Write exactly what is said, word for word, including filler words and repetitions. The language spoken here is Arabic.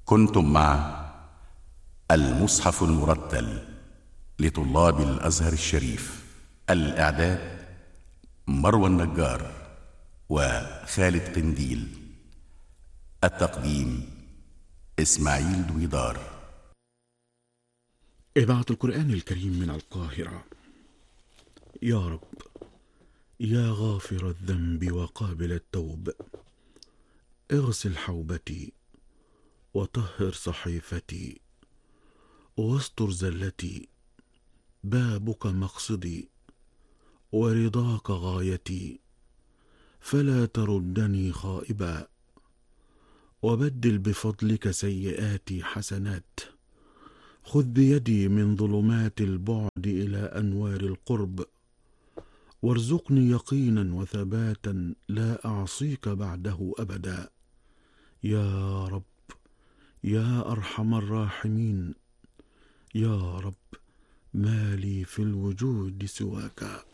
كنتم مع المصحف المرتل لطلاب الأزهر الشريف. الإعداد مروى النجار وخالد قنديل. التقديم إسماعيل دويدار. إذاعة القرآن الكريم من القاهرة. يا رب، يا غافر الذنب وقابل التوب، اغسل حوبتي وطهر صحيفتي واستر زلتي، بابك مقصدي ورضاك غايتي، فلا تردني خائبا، وبدل بفضلك سيئاتي حسنات، خذ بيدي من ظلمات البعد إلى أنوار القرب، وارزقني يقينا وثباتا لا أعصيك بعده أبدا. يا رب، يا أرحم الراحمين، يا رب، ما لي في الوجود سواك.